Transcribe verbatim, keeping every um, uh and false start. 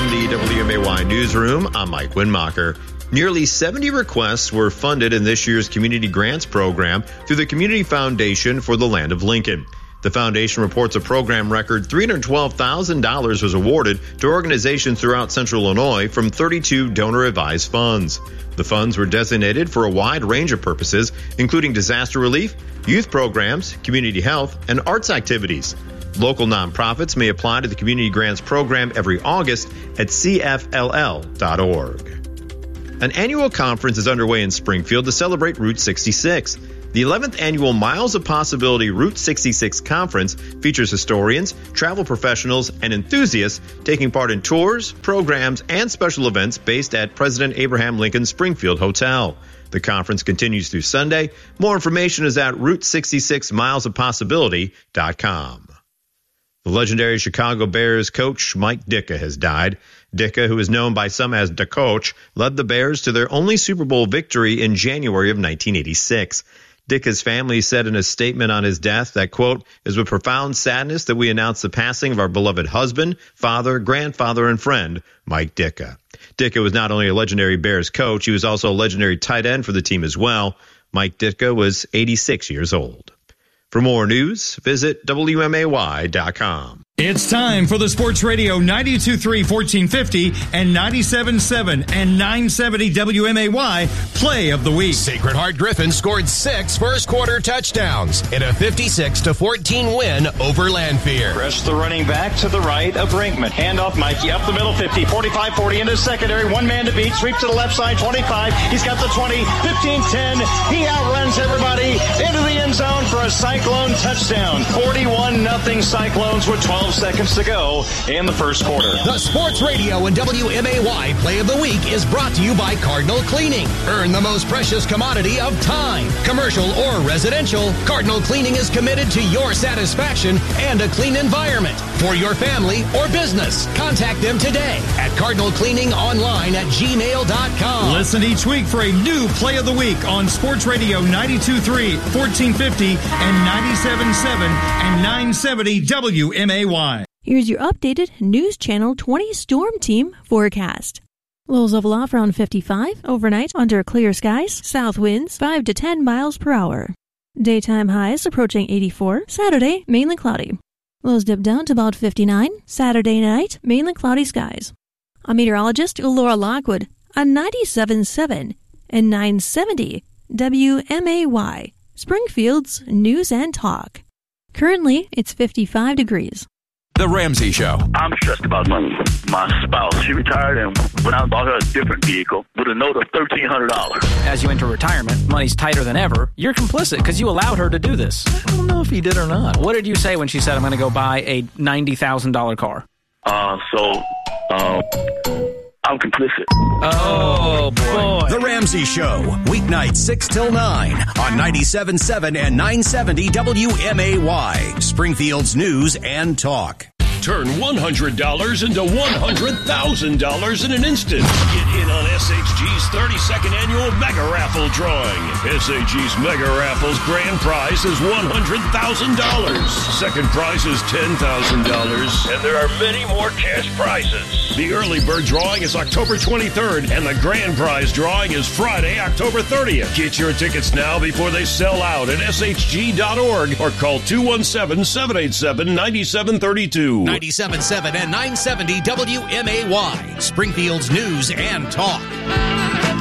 From the W M A Y newsroom, I'm Mike Winmacher. Nearly seventy requests were funded in this year's Community Grants program through the Community Foundation for the Land of Lincoln. The foundation reports a program record three hundred twelve thousand dollars was awarded to organizations throughout Central Illinois from thirty-two donor-advised funds. The funds were designated for a wide range of purposes, including disaster relief, youth programs, community health, and arts activities. Local nonprofits may apply to the Community Grants program every August at C F L L dot org. An annual conference is underway in Springfield to celebrate Route sixty-six. The eleventh annual Miles of Possibility Route sixty-six conference features historians, travel professionals, and enthusiasts taking part in tours, programs, and special events based at President Abraham Lincoln Springfield Hotel. The conference continues through Sunday. More information is at route sixty-six miles of possibility dot com. The legendary Chicago Bears coach Mike Ditka has died. Ditka, who is known by some as Da Coach, led the Bears to their only Super Bowl victory in January of nineteen eighty-six. Ditka's family said in a statement on his death that, quote, "is with profound sadness that we announce the passing of our beloved husband, father, grandfather, and friend, Mike Ditka." Ditka was not only a legendary Bears coach, he was also a legendary tight end for the team as well. Mike Ditka was eighty-six years old. For more news, visit W M A Y dot com. It's time for the Sports Radio ninety-two point three, fourteen fifty and ninety-seven point seven and nine seventy W M A Y Play of the Week. Sacred Heart Griffin scored six first-quarter touchdowns in a fifty-six to fourteen win over Lanphier. Press the running back to the right of Brinkman. Hand off Mikey up the middle, fifty, forty-five, forty into secondary. One man to beat. Sweep to the left side, twenty-five. He's got the twenty, fifteen, ten. He outruns everybody into the end zone for a Cyclone touchdown. forty-one nothing Cyclones with twelve seconds to go in the first quarter. The Sports Radio and W M A Y Play of the Week is brought to you by Cardinal Cleaning. Earn the most precious commodity of time. Commercial or residential, Cardinal Cleaning is committed to your satisfaction and a clean environment. For your family or business, contact them today at cardinal cleaning online at gmail dot com. Listen each week for a new Play of the Week on Sports Radio ninety-two point three, fourteen fifty and ninety-seven point seven and nine seventy W M A Y. Here's your updated News Channel twenty Storm Team forecast. Lows of off around fifty-five, overnight under clear skies, south winds five to ten miles per hour. Daytime highs approaching eighty-four, Saturday mainly cloudy. Lows dip down to about fifty-nine, Saturday night mainly cloudy skies. I'm meteorologist Laura Lockwood on ninety-seven point seven and nine seventy W M A Y, Springfield's News and Talk. Currently, it's fifty-five degrees. The Ramsey Show. I'm stressed about money. My spouse, she retired and went out and bought her a different vehicle with a note of thirteen hundred dollars. As you enter retirement, money's tighter than ever. You're complicit because you allowed her to do this. I don't know if he did or not. What did you say when she said, I'm going to go buy a ninety thousand dollars car? Uh, so, uh, I'm complicit. Oh, boy. The Ramsey Show, weeknights six till nine on ninety-seven point seven and nine seventy W M A Y, Springfield's News and Talk. Turn one hundred dollars into one hundred thousand dollars in an instant. Get in on S H G's thirty-second annual Mega Raffle drawing. S H G's Mega Raffle's grand prize is one hundred thousand dollars. Second prize is ten thousand dollars. And there are many more cash prizes. The early bird drawing is October twenty-third, and the grand prize drawing is Friday, October thirtieth. Get your tickets now before they sell out at S H G dot org or call two one seven, seven eight seven, nine seven three two. ninety-seven point seven and nine seventy W M A Y, Springfield's News and Talk.